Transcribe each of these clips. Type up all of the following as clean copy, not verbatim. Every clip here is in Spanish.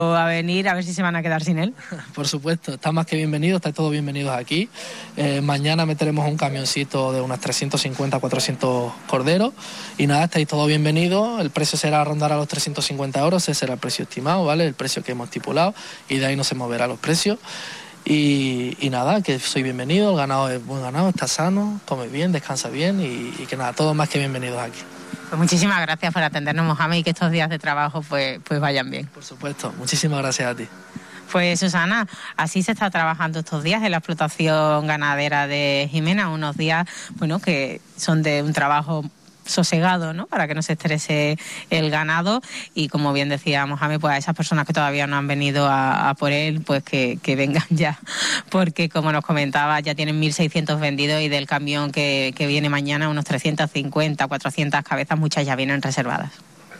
a venir, a ver si se van a quedar sin él. Por supuesto, está más que bienvenido, estáis todos bienvenidos aquí. Mañana meteremos un camioncito de unas 350 400 corderos y nada, estáis todos bienvenidos. El precio será rondar a los 350 euros, ese será el precio estimado, ¿vale? El precio que hemos estipulado y de ahí no se moverá los precios. Y nada, que soy bienvenido, el ganado es buen ganado, está sano, come bien, descansa bien y que nada, todos más que bienvenidos aquí. Pues muchísimas gracias por atendernos, Mohamed, y que estos días de trabajo pues vayan bien. Por supuesto, muchísimas gracias a ti. Pues Susana, así se está trabajando estos días en la explotación ganadera de Jimena, unos días que son de un trabajo sosegado, ¿no? Para que no se estrese el ganado y, como bien decía Mohamed, pues a esas personas que todavía no han venido a por él, pues que vengan ya, porque como nos comentaba, ya tienen 1.600 vendidos y del camión que viene mañana unos 350, 400 cabezas, muchas ya vienen reservadas.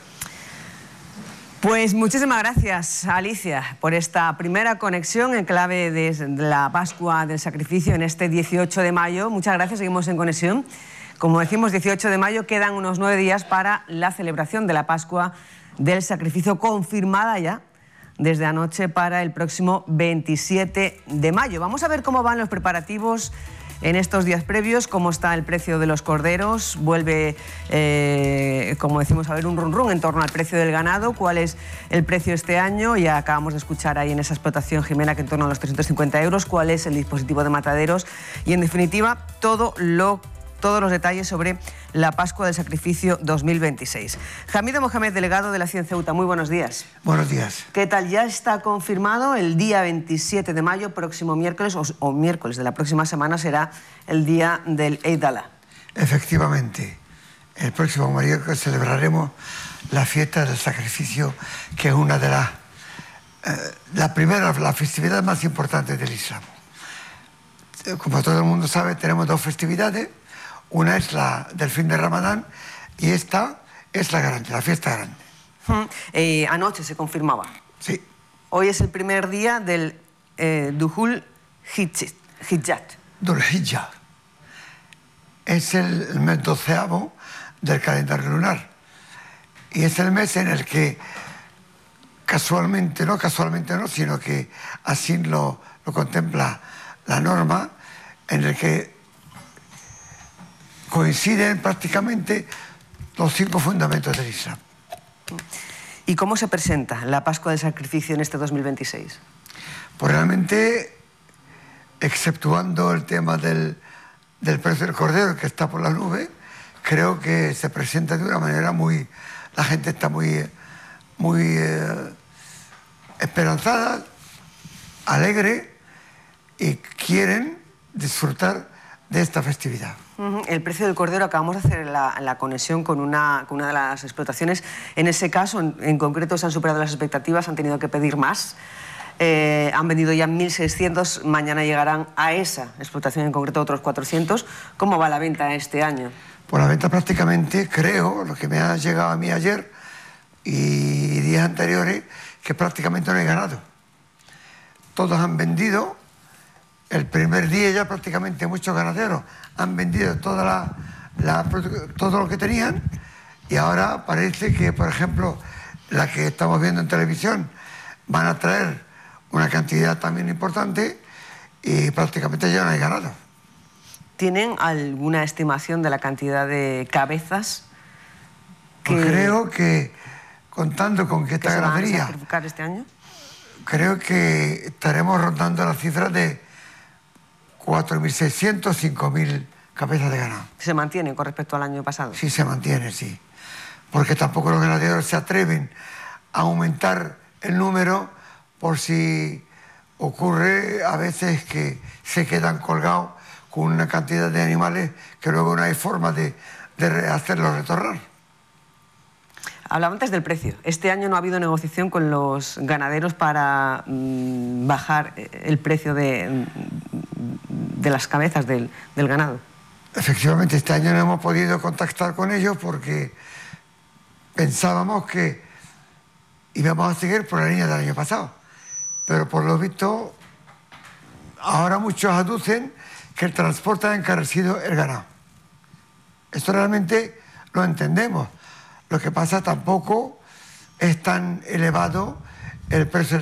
Pues muchísimas gracias, Alicia, por esta primera conexión en clave de la Pascua del Sacrificio en este 18 de mayo. Muchas gracias, seguimos en conexión. Como decimos, 18 de mayo, quedan unos 9 días para la celebración de la Pascua del Sacrificio, confirmada ya desde anoche para el próximo 27 de mayo. Vamos a ver cómo van los preparativos en estos días previos, cómo está el precio de los corderos. Vuelve, como decimos, a haber un run run en torno al precio del ganado. ¿Cuál es el precio este año? Ya acabamos de escuchar ahí en esa explotación, Jimena, que en torno a los 350 euros. ¿Cuál es el dispositivo de mataderos? Y, en definitiva, todos los detalles sobre la Pascua del Sacrificio 2026. Hamido Mohamed, delegado de la CIE Ceuta, muy buenos días. Buenos días. ¿Qué tal? Ya está confirmado el día 27 de mayo, próximo miércoles, o miércoles de la próxima semana, será el día del Eid al-Adha. Efectivamente, el próximo miércoles celebraremos la fiesta del sacrificio, que es una de las festividades más importantes del Islam. Como todo el mundo sabe, tenemos dos festividades. Una es la del fin de Ramadán y esta es la grande, la fiesta grande. Anoche se confirmaba. Sí. Hoy es el primer día del Dhul Hijjat. Dhul Hijjat. Es el mes 12º del calendario lunar. Y es el mes en el que casualmente no, sino que así lo contempla la norma, en el que coinciden prácticamente los 5 fundamentos del Islam. ¿Y cómo se presenta la Pascua del Sacrificio en este 2026? Pues realmente, exceptuando el tema del precio del cordero, que está por la nube, creo que se presenta de una manera muy... La gente está muy esperanzada, alegre, y quieren disfrutar de esta festividad. El precio del cordero, acabamos de hacer la conexión con una de las explotaciones. En ese caso, en concreto, se han superado las expectativas, han tenido que pedir más. Han vendido ya 1.600, mañana llegarán a esa explotación en concreto otros 400. ¿Cómo va la venta este año? Pues la venta prácticamente, creo, lo que me ha llegado a mí ayer y días anteriores, que prácticamente no he ganado. Todos han vendido. El primer día ya prácticamente muchos ganaderos han vendido todo lo que tenían, y ahora parece que, por ejemplo, la que estamos viendo en televisión, van a traer una cantidad también importante y prácticamente ya no hay ganado. ¿Tienen alguna estimación de la cantidad de cabezas que... Pues creo que, contando con que esta ganadería... ¿Se van a sacrificar este año? Creo que estaremos rondando la cifra de 4.600, 5.000 cabezas de ganado. ¿Se mantiene con respecto al año pasado? Sí, se mantiene, sí. Porque tampoco los ganaderos se atreven a aumentar el número por si ocurre a veces que se quedan colgados con una cantidad de animales que luego no hay forma de hacerlos retornar. Hablaba antes del precio. Este año no ha habido negociación con los ganaderos para bajar el precio de las cabezas del ganado. Efectivamente, este año no hemos podido contactar con ellos porque pensábamos que íbamos a seguir por la línea del año pasado. Pero por lo visto, ahora muchos aducen que el transporte ha encarecido el ganado. Esto realmente lo entendemos. Lo que pasa, tampoco es tan elevado el precio